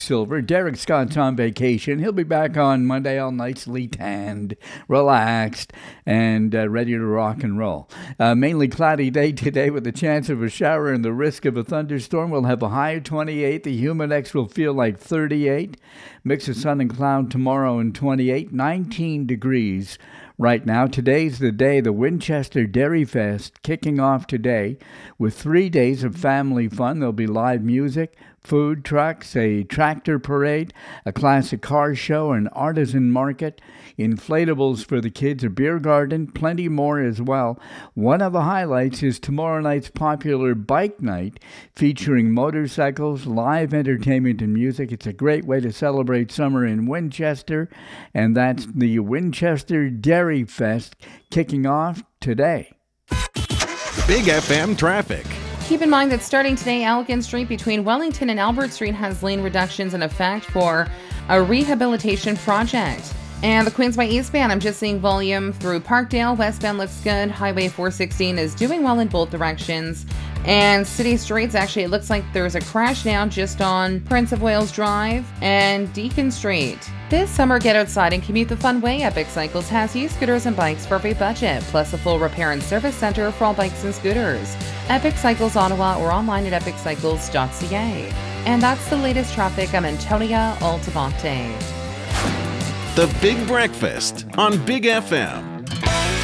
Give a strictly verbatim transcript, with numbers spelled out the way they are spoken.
Silver. Derek Scott's on vacation. He'll be back on Monday, all nicely tanned, relaxed, and uh, ready to rock and roll. Uh, mainly cloudy day today with a chance of a shower and the risk of a thunderstorm. We'll have a high of twenty-eight. The humidex will feel like thirty-eight. Mix of sun and cloud tomorrow and twenty-eight. nineteen degrees right now. Today's the day, the Winchester Dairy Fest kicking off today with three days of family fun. There'll be live music, food trucks, a tractor parade, a classic car show, an artisan market, inflatables for the kids, a beer garden, plenty more as well. One of the highlights is tomorrow night's popular bike night featuring motorcycles, live entertainment, and music. It's a great way to celebrate summer in Winchester, and that's the Winchester Dairy Fest kicking off today. Big F M traffic. Keep in mind that starting today, Elgin Street between Wellington and Albert Street has lane reductions in effect for a rehabilitation project. And the Queensway eastbound, I'm just seeing volume through Parkdale. Westbound looks good. Highway four sixteen is doing well in both directions. And city streets, actually, it looks like there's a crash now just on Prince of Wales Drive and Deacon Street. This summer, get outside and commute the fun way. Epic Cycles has e-scooters and bikes for every budget, plus a full repair and service center for all bikes and scooters. Epic Cycles Ottawa or online at epic cycles dot c a. And that's the latest traffic. I'm Antonia Altavante. The Big Breakfast on Big F M.